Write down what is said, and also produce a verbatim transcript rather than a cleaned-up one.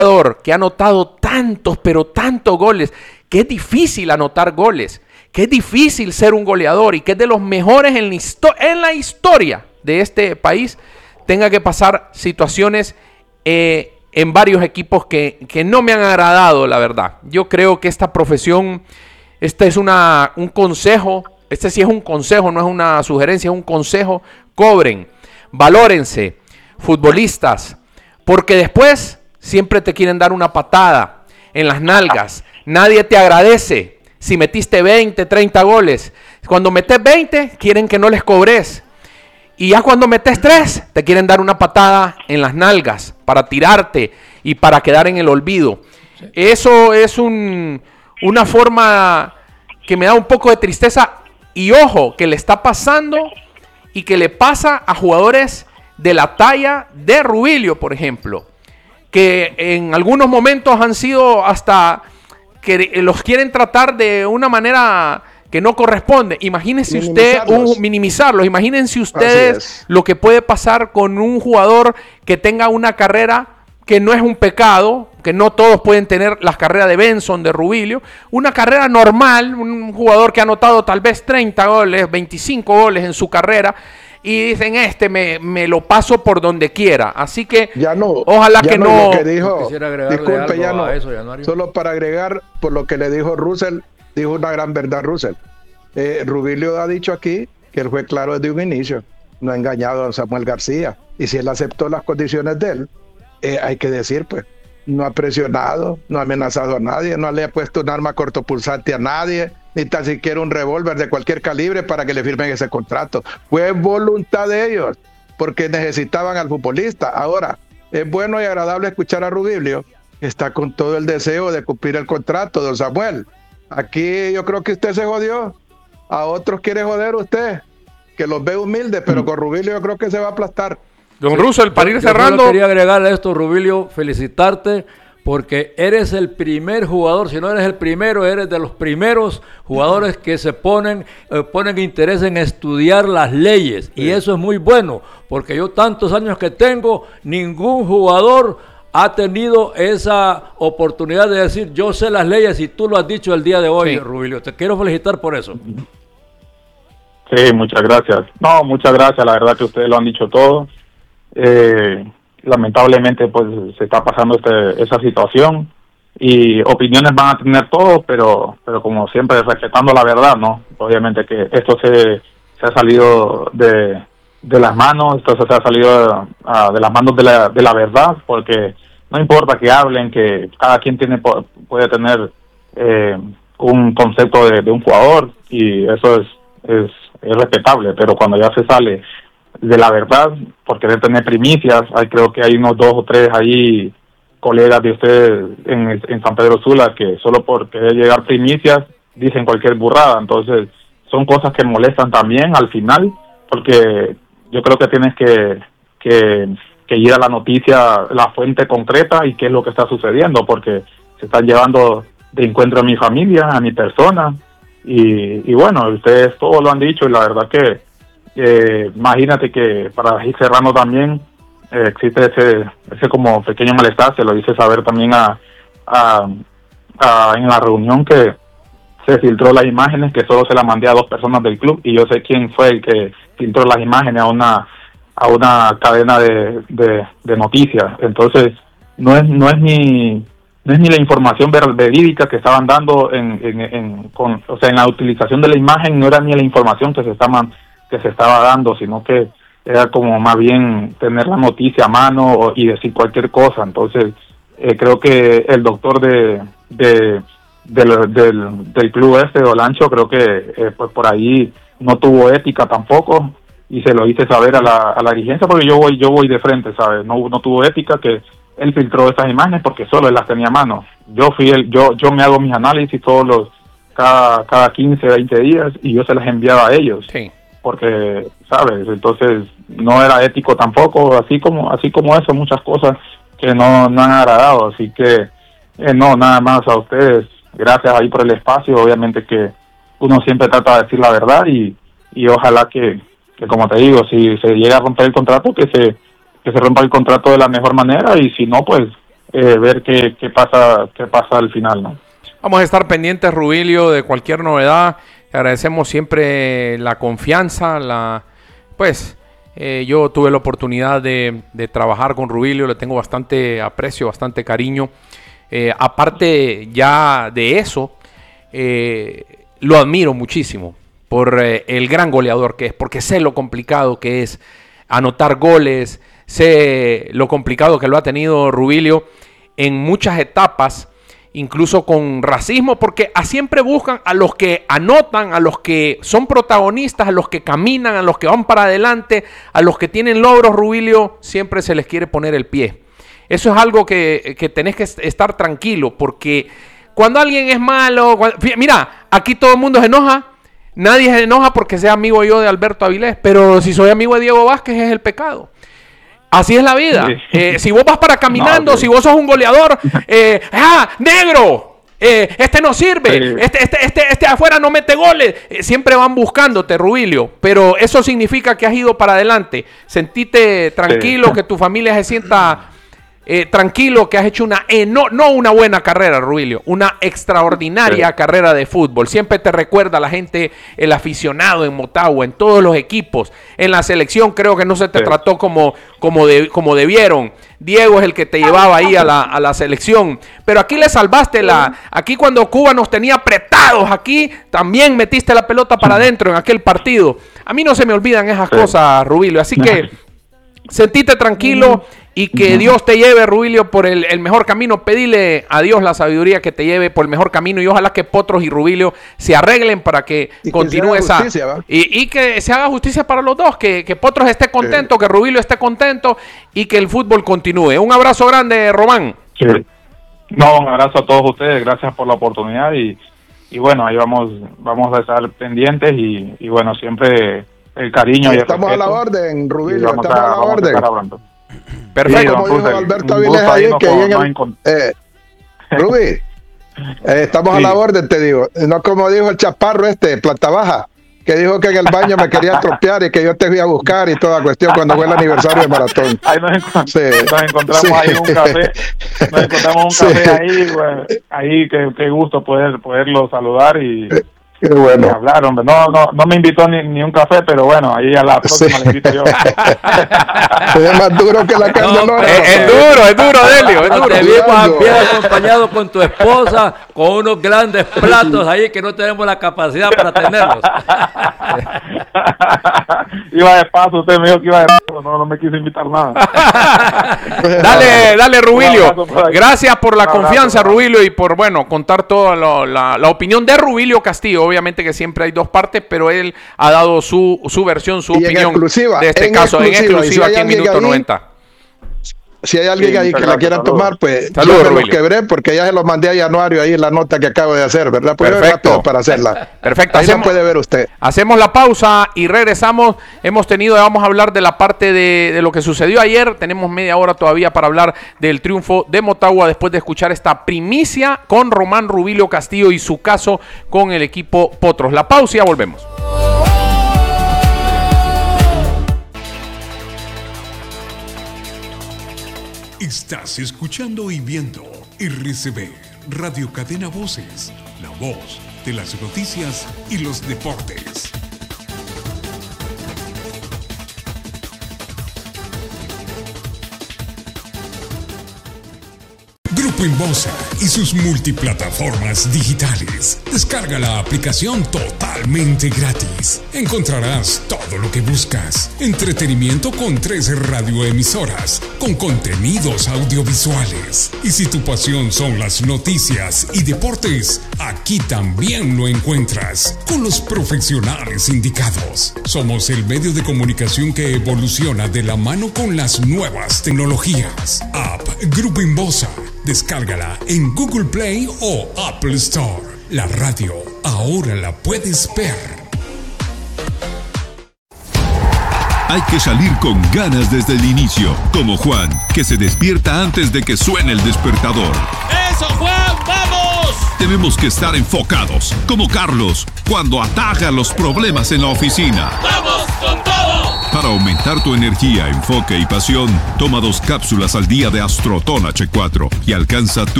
que ha anotado tantos, pero tantos goles, que es difícil anotar goles, que es difícil ser un goleador y que es de los mejores en la, histo- en la historia de este país, tenga que pasar situaciones eh, en varios equipos que, que no me han agradado, la verdad. Yo creo que esta profesión, este es una, un consejo, este sí es un consejo, no es una sugerencia, es un consejo. Cobren, valórense, futbolistas, porque después siempre te quieren dar una patada en las nalgas. Nadie te agradece si metiste veinte, treinta goles. Cuando metes veinte, quieren que no les cobres. Y ya cuando metes tres, te quieren dar una patada en las nalgas para tirarte y para quedar en el olvido. Sí. Eso es un, una forma que me da un poco de tristeza. Y ojo, que le está pasando y que le pasa a jugadores de la talla de Rubilio, por ejemplo, que en algunos momentos han sido hasta que los quieren tratar de una manera que no corresponde. Imagínense usted un, minimizarlos. Imagínense ustedes lo que puede pasar con un jugador que tenga una carrera que no es un pecado, que no todos pueden tener las carreras de Benson, de Rubilio, una carrera normal, un jugador que ha anotado tal vez treinta goles, veinticinco goles en su carrera, y dicen, este me, me lo paso por donde quiera. Así que ya no, ojalá ya que no. no... Lo que dijo, disculpe, ya no. Eso, solo para agregar, por lo que le dijo Russell, dijo una gran verdad Russell. Eh, Rubilio ha dicho aquí que él fue claro desde un inicio, no ha engañado a Samuel García. Y si él aceptó las condiciones de él, eh, hay que decir, pues, no ha presionado, no ha amenazado a nadie, no le ha puesto un arma cortopulsante a nadie, ni tan siquiera un revólver de cualquier calibre para que le firmen ese contrato. Fue voluntad de ellos, porque necesitaban al futbolista. Ahora, es bueno y agradable escuchar a Rubilio, que está con todo el deseo de cumplir el contrato, don Samuel. Aquí yo creo que usted se jodió, a otros quiere joder usted, que los ve humildes, pero con Rubilio yo creo que se va a aplastar. Don sí. Russell, para ir yo, cerrando... Yo quería agregarle a esto, Rubilio, felicitarte, porque eres el primer jugador, si no eres el primero, eres de los primeros jugadores que se ponen, eh, ponen interés en estudiar las leyes, sí. Y eso es muy bueno, porque yo tantos años que tengo, ningún jugador ha tenido esa oportunidad de decir, yo sé las leyes, y tú lo has dicho el día de hoy, sí. Rubilio, te quiero felicitar por eso. Sí, muchas gracias. No, muchas gracias, la verdad que ustedes lo han dicho todo. Eh, lamentablemente pues se está pasando este, esa situación y opiniones van a tener todos, pero pero como siempre respetando la verdad, ¿no? Obviamente que esto se, se ha salido de, de las manos, esto se ha salido uh, de las manos de la, de la verdad, porque no importa que hablen, que cada quien tiene puede tener eh, un concepto de, de un jugador y eso es, es, es respetable, pero cuando ya se sale de la verdad, por querer tener primicias, hay, creo que hay unos dos o tres ahí, colegas de ustedes en, en San Pedro Sula, que solo por querer llegar primicias dicen cualquier burrada. Entonces son cosas que molestan también al final, porque yo creo que tienes que, que, que ir a la noticia, la fuente concreta y qué es lo que está sucediendo, porque se están llevando de encuentro a mi familia, a mi persona, y, y bueno, ustedes todos lo han dicho, y la verdad que Eh, imagínate que para ir cerrando también eh, existe ese ese como pequeño malestar, se lo hice saber también a, a, a en la reunión que se filtró las imágenes, que solo se las mandé a dos personas del club y yo sé quién fue el que filtró las imágenes a una a una cadena de, de, de noticias. Entonces no es no es ni no es ni la información verídica que estaban dando en, en, en con, o sea, en la utilización de la imagen, no era ni la información que se estaban que se estaba dando, sino que era como más bien tener la noticia a mano o, y decir cualquier cosa. Entonces eh, creo que el doctor de, de, de, de del, del club este de Olancho, creo que eh, pues por ahí no tuvo ética tampoco, y se lo hice saber a la, a la dirigencia, porque yo voy yo voy de frente, ¿sabes? No, no tuvo ética, que él filtró estas imágenes porque solo él las tenía a mano. Yo fui el, yo yo me hago mis análisis todos los cada cada quince, veinte días y yo se las enviaba a ellos. Sí. Porque, ¿sabes? Entonces no era ético tampoco, así como así como eso, muchas cosas que no, no han agradado, así que eh, no, nada más a ustedes, gracias ahí por el espacio, obviamente que uno siempre trata de decir la verdad y, y ojalá que, que, como te digo, si se llega a romper el contrato, que se que se rompa el contrato de la mejor manera, y si no, pues eh, ver qué, qué pasa qué pasa al final, ¿no? Vamos a estar pendientes, Rubilio, de cualquier novedad. Te agradecemos siempre la confianza, la pues eh, yo tuve la oportunidad de, de trabajar con Rubilio, le tengo bastante aprecio, bastante cariño. Eh, aparte ya de eso, eh, lo admiro muchísimo por eh, el gran goleador que es, porque sé lo complicado que es anotar goles, sé lo complicado que lo ha tenido Rubilio en muchas etapas, incluso con racismo, porque a siempre buscan a los que anotan, a los que son protagonistas, a los que caminan, a los que van para adelante, a los que tienen logros. Rubilio siempre se les quiere poner el pie. Eso es algo que, que tenés que estar tranquilo, porque cuando alguien es malo, cuando, mira, aquí todo el mundo se enoja, nadie se enoja porque sea amigo yo de Alberto Avilés, pero si soy amigo de Diego Vázquez es el pecado. Así es la vida. Sí. Eh, si vos vas para caminando, no, sí. si vos sos un goleador, eh, ¡ah, negro! Eh, este no sirve, sí. este, este, este, este afuera no mete goles. Eh, siempre van buscándote, Rubilio, pero eso significa que has ido para adelante. Sentite tranquilo, sí. que tu familia se sienta eh, tranquilo, que has hecho una, eh, no, no una buena carrera, Rubilio, una extraordinaria sí. carrera de fútbol. Siempre te recuerda la gente, el aficionado en Motagua, en todos los equipos. En la selección creo que no se te sí. trató como, como, de, como debieron. Diego es el que te llevaba ahí a la, a la selección. Pero aquí le salvaste la... Aquí cuando Cuba nos tenía apretados, aquí también metiste la pelota para adentro en aquel partido. A mí no se me olvidan esas sí. cosas, Rubilio. Así que sentite tranquilo y que Dios te lleve, Rubilio, por el, el mejor camino. Pedile a Dios la sabiduría que te lleve por el mejor camino y ojalá que Potros y Rubilio se arreglen para que y continúe que esa... Y, y que se haga justicia para los dos, que, que Potros esté contento, sí. que Rubilio esté contento y que el fútbol continúe. Un abrazo grande, Román. Sí. No, un abrazo a todos ustedes, gracias por la oportunidad y, y bueno, ahí vamos, vamos a estar pendientes y, y bueno, siempre el cariño. Sí, y el estamos respeto, a la orden, Rubilio, estamos a, a la orden. Perfecto. Sí, como dijo Alberto Avilés ahí, que ahí en el, eh, Rubí, eh, estamos sí. a la orden, te digo. No como dijo el chaparro este, planta baja, que dijo que en el baño me quería tropear y que yo te fui a buscar y toda cuestión cuando fue el aniversario de Maratón. Ahí nos, encont sí. nos encontramos sí. ahí en un café, nos encontramos un café sí. ahí, bueno, ahí qué, qué gusto poder poderlo saludar y... Qué bueno. Hablar, hombre. No, no, no me invitó ni, ni un café, pero bueno, ahí a la próxima sí. le invito yo. Es más duro que la carne. No, es, es duro, es duro, Delio, es duro. Te vimos bien acompañado con tu esposa, con unos grandes platos ahí que no tenemos la capacidad para tenerlos. Iba de paso, usted me dijo que iba de paso, no, no me quiso invitar nada. Dale, dale, Rubilio. Por Gracias por la confianza, abrazo, Rubilio, y por, bueno, contar toda lo, la, la opinión de Rubilio Castillo. Obviamente que siempre hay dos partes, pero él ha dado su, su versión, su y opinión de este en caso, exclusiva, en exclusiva si aquí en Minuto ahí, noventa. Si hay alguien sí, ahí que la quiera tomar, pues Saludos, yo me los quebré porque ya se los mandé a Januario ahí en la nota que acabo de hacer, ¿verdad? Pues perfecto para hacerla. Perfecto. Ahí hacemos, lo puede ver usted. Hacemos la pausa y regresamos. Hemos tenido, vamos a hablar de la parte de, de lo que sucedió ayer. Tenemos media hora todavía para hablar del triunfo de Motagua después de escuchar esta primicia con Román Rubilio Castillo y su caso con el equipo Potros. La pausa y ya volvemos. Estás escuchando y viendo R C B, Radio Cadena Voces, la voz de las noticias y los deportes. Grupo Inbosa y sus multiplataformas digitales. Descarga la aplicación totalmente gratis. Encontrarás todo lo que buscas. Entretenimiento con tres radioemisoras, con contenidos audiovisuales. Y si tu pasión son las noticias y deportes, aquí también lo encuentras, con los profesionales indicados. Somos el medio de comunicación que evoluciona de la mano con las nuevas tecnologías. App Grupo Inbosa. Descárgala en Google Play o Apple Store. La radio ahora la puedes ver. Hay que salir con ganas desde el inicio, como Juan, que se despierta antes de que suene el despertador. ¡Eso, Juan! ¡Vamos! Tenemos que estar enfocados, como Carlos, cuando ataja los problemas en la oficina. ¡Vamos con todo! Para aumentar tu energía, enfoque y pasión, toma dos cápsulas al día de Astroton H cuatro y alcanza tu